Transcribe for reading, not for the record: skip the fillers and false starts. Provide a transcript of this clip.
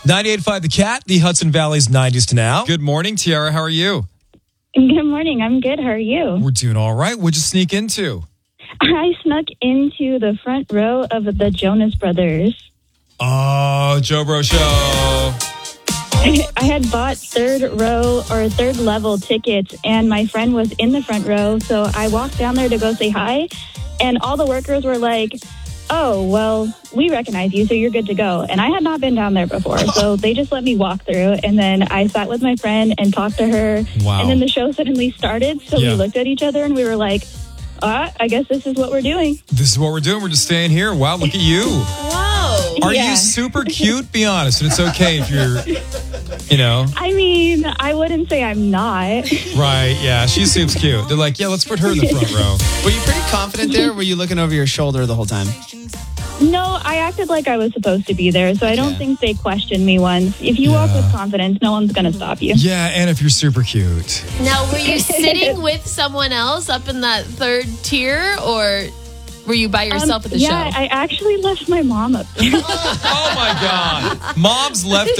98.5 The Cat, the Hudson Valley's 90s to now. Good morning, Tiara. How are you? Good morning. I'm good. How are you? We're doing all right. What'd you sneak into? I snuck into the front row of the Jonas Brothers. Oh, Joe Bro Show. I had bought third level tickets, and my friend was in the front row, so I walked down there to go say hi, and all the workers were like, "Oh, well, we recognize you, so you're good to go." And I had not been down there before, so they just let me walk through, and then I sat with my friend and talked to her, Wow. and then the show suddenly started, so we looked at each other, and we were like, I guess this is what we're doing. This is what we're doing. We're just staying here. Wow, look at you. Whoa. Are you super cute? Be honest. And it's okay if you're, I mean, I wouldn't say I'm not. Right, yeah. She seems cute. They're like, yeah, let's put her in the front row. Were you pretty confident there, or were you looking over your shoulder the whole time? No, I acted like I was supposed to be there, so I don't think they questioned me once. If you walk with confidence, no one's going to stop you. Yeah, and if you're super cute. Now, were you sitting with someone else up in that third tier, or were you by yourself at the show? Yeah, I actually left my mom up there. Oh, my God. Mom's left